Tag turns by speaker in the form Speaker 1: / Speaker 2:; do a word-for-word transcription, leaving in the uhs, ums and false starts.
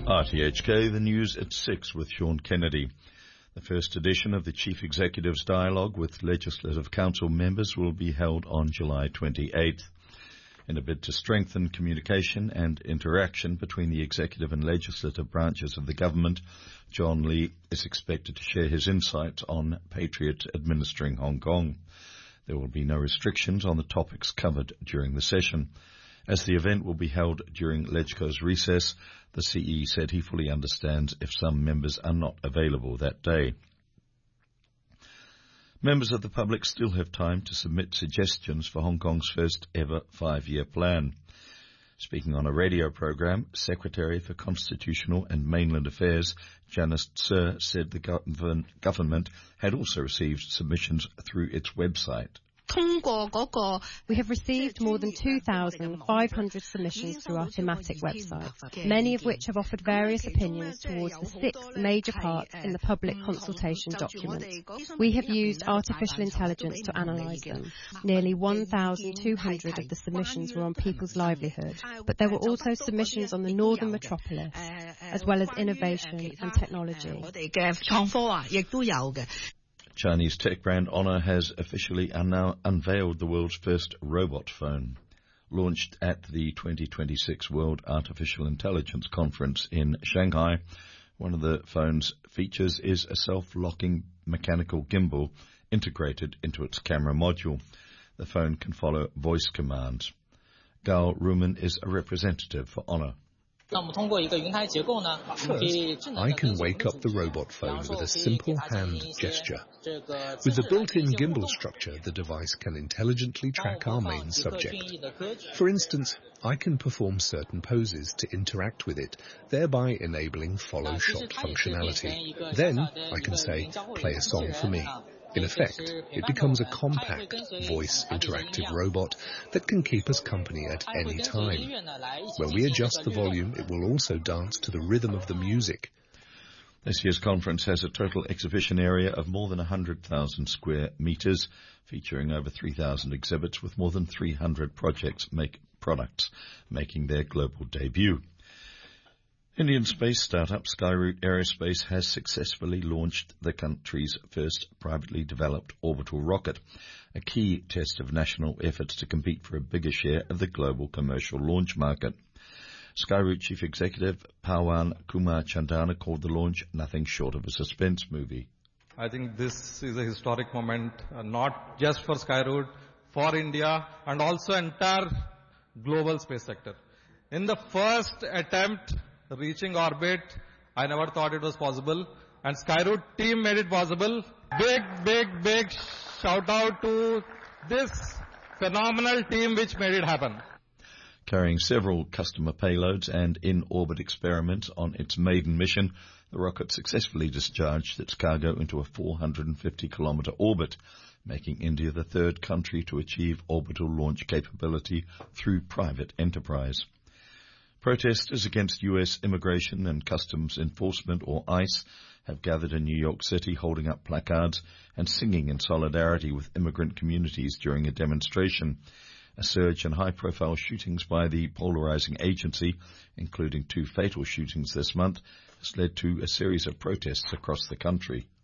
Speaker 1: R T H K, the news at six with Sean Kennedy. The first edition of the Chief Executive's Dialogue with Legislative Council members will be held on July twenty-eighth. In a bid to strengthen communication and interaction between the executive and legislative branches of the government, John Lee is expected to share his insights on Patriot administering Hong Kong. There will be no restrictions on the topics covered during the session. As the event will be held during LegCo's recess, the C E said he fully understands if some members are not available that day. Members of the public still have time to submit suggestions for Hong Kong's first ever five-year plan. Speaking on a radio program, Secretary for Constitutional and Mainland Affairs Janice Tse said the government had also received submissions through its website.
Speaker 2: We have received more than two thousand five hundred submissions through our thematic website, many of which have offered various opinions towards the six major parts in the public consultation document. We have used artificial intelligence to analyse them. Nearly one thousand two hundred of the submissions were on people's livelihood, but there were also submissions on the Northern Metropolis, as well as innovation and technology.
Speaker 1: Chinese tech brand Honor has officially un- unveiled the world's first robot phone. Launched at the twenty twenty-six World Artificial Intelligence Conference in Shanghai, one of the phone's features is a self-locking mechanical gimbal integrated into its camera module. The phone can follow voice commands. Gao Ruman is a representative for Honor.
Speaker 3: First, I can wake up the robot phone with a simple hand gesture. With the built-in gimbal structure, the device can intelligently track our main subject. For instance, I can perform certain poses to interact with it, thereby enabling follow shot functionality. Then I can say, play a song for me. In effect, it becomes a compact, voice interactive robot that can keep us company at any time. When we adjust the volume, it will also dance to the rhythm of the music.
Speaker 1: This year's conference has a total exhibition area of more than one hundred thousand square metres, featuring over three thousand exhibits with more than three hundred projects make products making their global debut. Indian space startup Skyroot Aerospace has successfully launched the country's first privately developed orbital rocket, a key test of national efforts to compete for a bigger share of the global commercial launch market. Skyroot Chief Executive Pawan Kumar Chandana called the launch nothing short of a suspense movie.
Speaker 4: I think this is a historic moment, uh, not just for Skyroot, for India, and also entire global space sector. In the first attempt reaching orbit, I never thought it was possible, and Skyroot team made it possible. Big, big, big shout out to this phenomenal team which made it happen.
Speaker 1: Carrying several customer payloads and in-orbit experiments on its maiden mission, the rocket successfully discharged its cargo into a four hundred fifty kilometre orbit, making India the third country to achieve orbital launch capability through private enterprise. Protesters against U S Immigration and Customs Enforcement, or ICE, have gathered in New York City holding up placards and singing in solidarity with immigrant communities during a demonstration. A surge in high-profile shootings by the polarizing agency, including two fatal shootings this month, has led to a series of protests across the country.